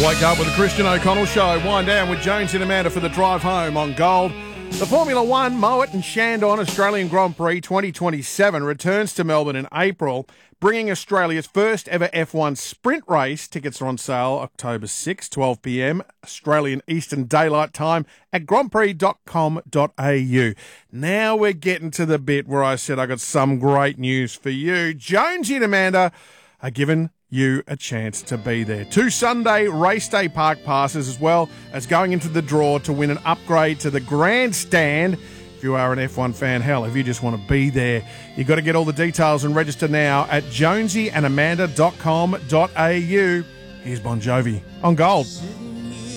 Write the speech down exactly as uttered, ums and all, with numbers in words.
Wake up with the Christian O'Connell Show. Wind down with Jones and Amanda for the drive home on Gold. The Formula One Moet and Chandon Australian Grand Prix twenty twenty-seven returns to Melbourne in April, bringing Australia's first ever F one sprint race. Tickets are on sale October sixth, twelve p m, Australian Eastern Daylight Time at grand prix dot com dot a u. Now we're getting to the bit where I said I got some great news for you. Jonesy and Amanda are given you a chance to be there. Two Sunday race day park passes, as well as going into the draw to win an upgrade to the grandstand. If you are an F one fan, hell, if you just want to be there, you've got to get all the details and register now at jonesy and amanda dot com dot a u. Here's Bon Jovi on Gold.